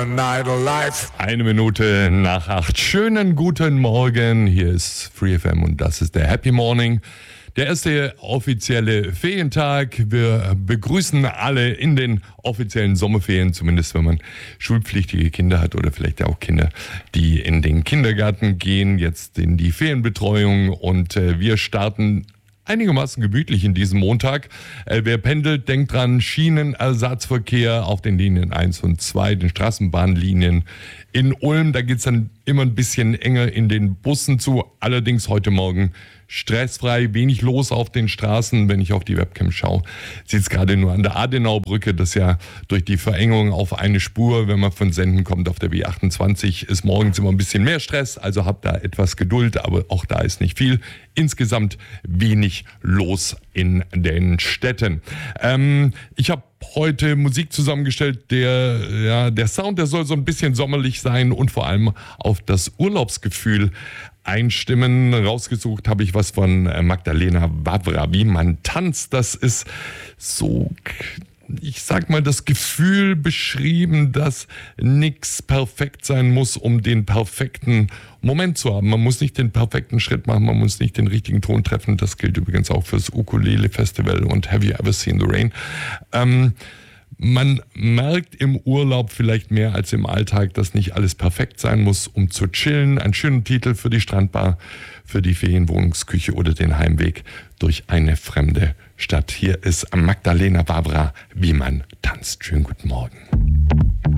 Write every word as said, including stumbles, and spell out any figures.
the night alive. Eine Minute nach acht. Schönen guten Morgen. Hier ist Free F M und das ist der Happy Morning. Der erste offizielle Ferientag. Wir begrüßen alle in den offiziellen Sommerferien, zumindest wenn man schulpflichtige Kinder hat oder vielleicht auch Kinder, die in den Kindergarten gehen, jetzt in die Ferienbetreuung. Und äh, wir starten einigermaßen gemütlich in diesem Montag. Äh, wer pendelt, denkt dran, Schienenersatzverkehr auf den Linien eins und zwei, den Straßenbahnlinien in Ulm. Da geht es dann immer ein bisschen enger in den Bussen zu. Allerdings heute Morgen stressfrei, wenig los auf den Straßen. Wenn ich auf die Webcam schaue, sieht es gerade nur an der Adenauerbrücke, das ja durch die Verengung auf eine Spur, wenn man von Senden kommt auf der B achtundzwanzig, ist morgens immer ein bisschen mehr Stress. Also habt da etwas Geduld, aber auch da ist nicht viel. Insgesamt wenig los in den Städten. Ähm, ich habe heute Musik zusammengestellt, der, ja, der Sound, der soll so ein bisschen sommerlich sein und vor allem auf das Urlaubsgefühl einstimmen. Rausgesucht habe ich was von Magdalena Vavra, wie man tanzt. Das ist so, ich sag mal, das Gefühl beschrieben, dass nichts perfekt sein muss, um den perfekten Moment zu haben. Man muss nicht den perfekten Schritt machen, man muss nicht den richtigen Ton treffen. Das gilt übrigens auch fürs Ukulele Festival und Have You Ever Seen the Rain? Ähm, Man merkt im Urlaub vielleicht mehr als im Alltag, dass nicht alles perfekt sein muss, um zu chillen. Ein schöner Titel für die Strandbar, für die Ferienwohnungsküche oder den Heimweg durch eine fremde Stadt. Hier ist Magdalena Vavra, wie man tanzt. Schönen guten Morgen.